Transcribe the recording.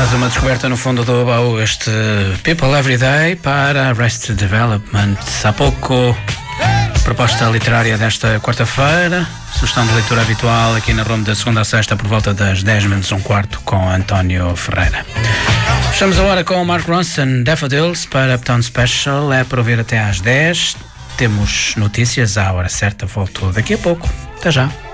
Mais uma descoberta no fundo do baú, este People Every Day para Arrested Development. Há pouco, proposta literária desta quarta-feira, sugestão de leitura habitual aqui na Roma da segunda a sexta por volta das 10 menos um quarto com António Ferreira. Fechamos a hora com o Mark Ronson, Daffodils para Uptown Special, é para ouvir até às 10. Temos notícias à hora certa, volto daqui a pouco. Até já.